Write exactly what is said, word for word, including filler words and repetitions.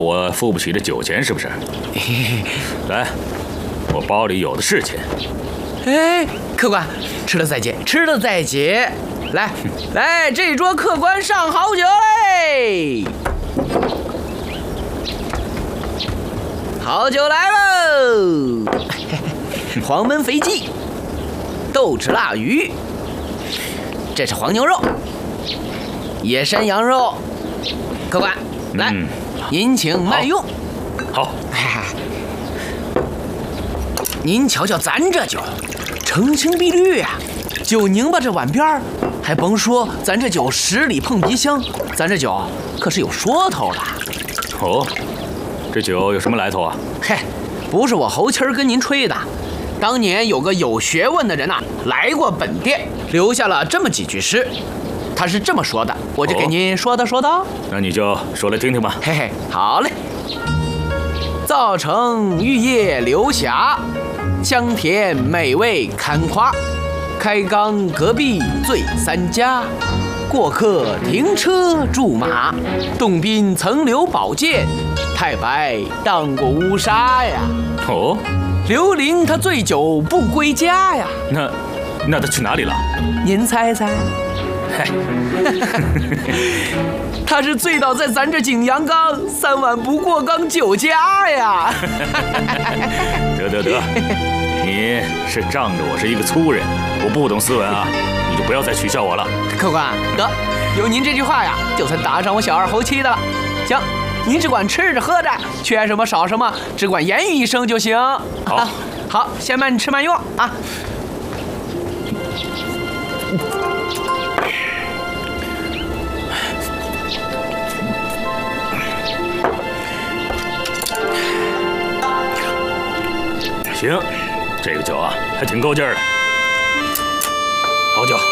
我付不起这酒钱是不是？来，我包里有的是钱。 哎，客官，吃了再结，吃了再结。来，来，这桌客官上好酒嘞！好酒来喽！黄焖肥鸡，豆豉腊鱼，这是黄牛肉，野山羊肉。客官，来，嗯、您请慢用。 好。 您瞧瞧咱这酒，澄清碧绿呀、啊，酒拧巴这碗边儿，还甭说咱这酒十里碰鼻香，咱这酒可是有说头的。 哦，这酒有什么来头啊？ 嘿，不是我猴气儿跟您吹的。当年有个有学问的人呐、啊，来过本店，留下了这么几句诗。他是这么说的，我就给您说道说道。哦、 那你就说来听听吧。 嘿嘿，好嘞。造成玉叶流霞，香甜美味堪夸。开缸隔壁醉三家，过客停车驻马。洞宾曾留宝剑，太白当过乌纱呀。 哦， 刘伶他醉酒不归家呀。 那那他去哪里了？ 您猜猜？他是醉倒在咱这景阳冈，三碗不过冈酒家呀。 得得得，你是仗着我是一个粗人，我不懂斯文啊，你就不要再取笑我了。 客官，得，有您这句话呀，就算打上我小二猴妻的了。行，您只管吃着喝着，缺什么少什么，只管言语一声就行。 好， 啊、好，先慢吃慢用啊。 行，这个酒啊还挺够劲儿的，好酒。